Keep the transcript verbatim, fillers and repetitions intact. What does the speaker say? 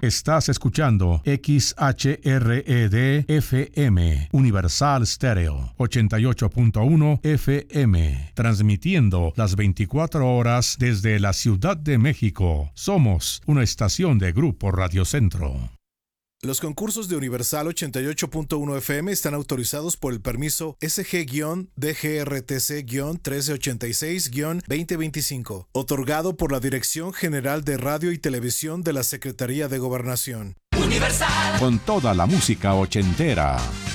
Estás escuchando X H R E D F M, Universal Stereo, ochenta y ocho punto uno F M, transmitiendo las veinticuatro horas desde la Ciudad de México. Somos una estación de Grupo Radio Centro. Los concursos de Universal ochenta y ocho punto uno F M están autorizados por el permiso S G D G R T C trece ochenta y seis veinte veinticinco, otorgado por la Dirección General de Radio y Televisión de la Secretaría de Gobernación. Universal. Con toda la música ochentera.